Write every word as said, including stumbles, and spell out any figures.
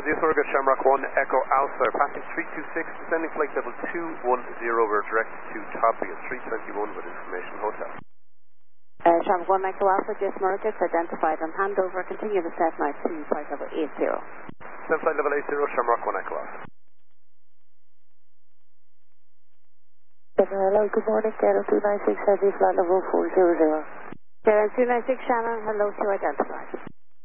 zero surrogate Shamrock one Echo Alpha, passing three two six, descending flight level two one zero, we're directed to Toppy at three twenty-one with Information Hotel. Uh, Shamrock one Echo Alpha, Jason Murgis, identified on handover, continue the set now to flight level eight zero. Descend flight level eight zero, Shamrock one Echo Alpha. Hello, good morning, Kilo two nine six Heavy, flight level four zero zero. Kilo two nine six Shannon, hello to identified.